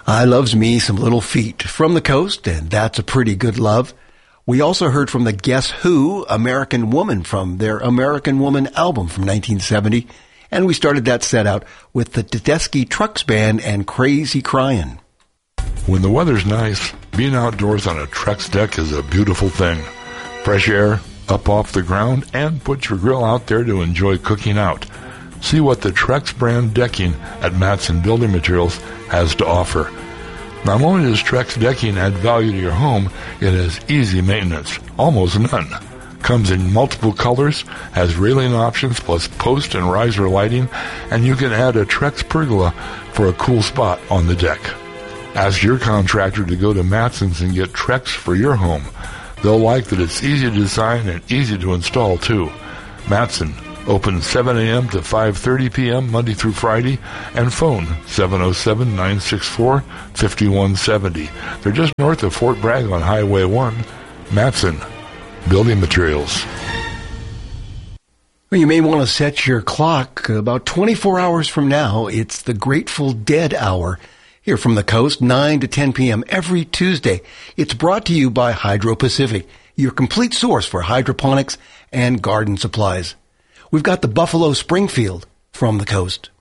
I loves me some Little Feat from the Coast, and that's a pretty good love. We also heard from the Guess Who, American Woman, from their American Woman album from 1970. And we started that set out with the Tedeschi Trucks Band and Crazy Cryin'. When the weather's nice, being outdoors on a Trex deck is a beautiful thing. Fresh air, up off the ground, and put your grill out there to enjoy cooking out. See what the Trex brand decking at Matson Building Materials has to offer. Not only does Trex decking add value to your home, it has easy maintenance, almost none. Comes in multiple colors, has railing options plus post and riser lighting, and you can add a Trex pergola for a cool spot on the deck. Ask your contractor to go to Matson's and get Trex for your home. They'll like that it's easy to design and easy to install too. Matson, open 7 a.m. to 5:30 p.m. Monday through Friday, and phone 707-964-5170. They're just north of Fort Bragg on Highway 1. Matson Building Materials. Well, you may want to set your clock about 24 hours from now. It's the Grateful Dead Hour here from the Coast, 9 to 10 p.m. every Tuesday. It's brought to you by Hydro Pacific, your complete source for hydroponics and garden supplies. We've got the Buffalo Springfield from the Coast.